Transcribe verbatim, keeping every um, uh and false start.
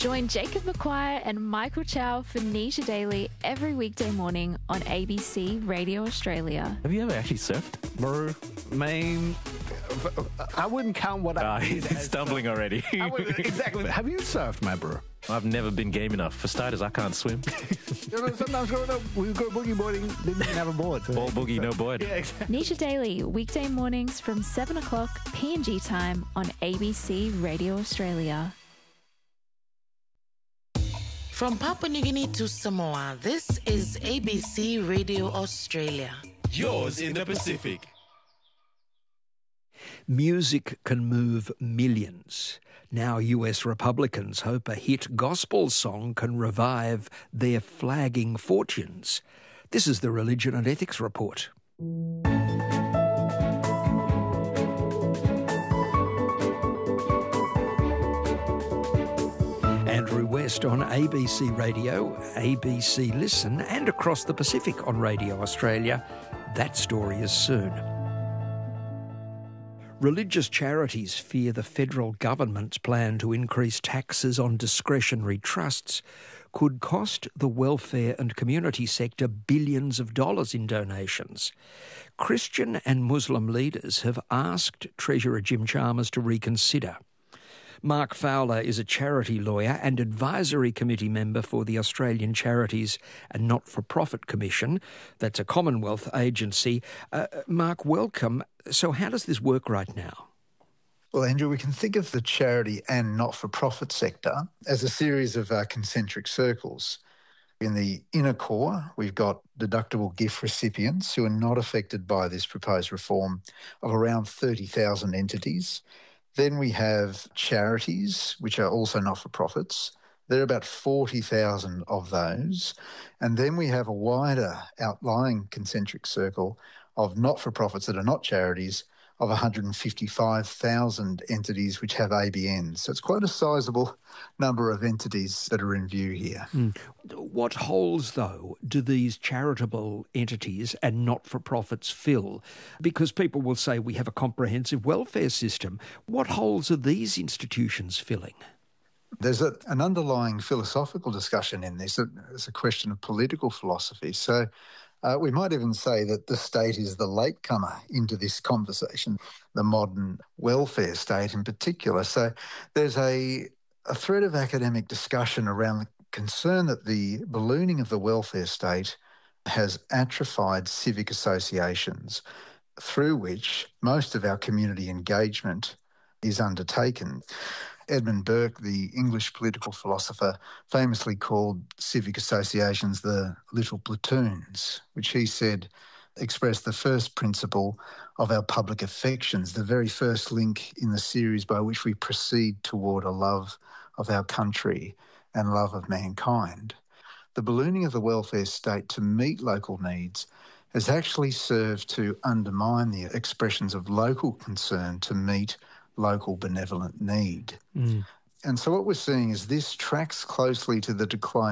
Join Jacob McQuire and Michael Chow for Nisha Daily every weekday morning on A B C Radio Australia. Have you ever actually surfed? Bro, man, I wouldn't count what I... Ah, he's stumbling already. I would, exactly. Have you surfed, my bro? I've never been game enough. For starters, I can't swim. You know, sometimes growing up, we would go boogie boarding, didn't even have a board. So. All boogie, no board. Yeah, exactly. Nisha Daily, weekday mornings from seven o'clock P N G time on A B C Radio Australia. From Papua New Guinea to Samoa, this is A B C Radio Australia. Yours in the Pacific. Music can move millions. Now U S Republicans hope a hit gospel song can revive their flagging fortunes. This is the Religion and Ethics Report. Andrew West on A B C Radio, A B C Listen, and across the Pacific on Radio Australia. That story is soon. Religious charities fear the federal government's plan to increase taxes on discretionary trusts could cost the welfare and community sector billions of dollars in donations. Christian and Muslim leaders have asked Treasurer Jim Chalmers to reconsider. Mark Fowler is a charity lawyer and advisory committee member for the Australian Charities and Not-for-Profit Commission. That's a Commonwealth agency. Uh, Mark, welcome. So how does this work right now? Well, Andrew, we can think of the charity and not-for-profit sector as a series of uh, concentric circles. In the inner core, we've got deductible gift recipients who are not affected by this proposed reform of around thirty thousand entities. Then we have charities, which are also not-for-profits. There are about forty thousand of those. And then we have a wider outlying concentric circle of not-for-profits that are not charities of one hundred fifty-five thousand entities which have A B Ns. So it's quite a sizable number of entities that are in view here. Mm. What holes, though, do these charitable entities and not-for-profits fill? Because people will say we have a comprehensive welfare system. What holes are these institutions filling? There's a, an underlying philosophical discussion in this. It's a question of political philosophy. So uh, we might even say that the state is the latecomer into this conversation, the modern welfare state in particular. So there's a, a thread of academic discussion around the concern that the ballooning of the welfare state has atrophied civic associations through which most of our community engagement is undertaken. Edmund Burke, the English political philosopher, famously called civic associations the little platoons, which he said expressed the first principle of our public affections, the very first link in the series by which we proceed toward a love of our country and love of mankind. The ballooning of the welfare state to meet local needs has actually served to undermine the expressions of local concern to meet local benevolent need. Mm. And so what we're seeing is this tracks closely to the decline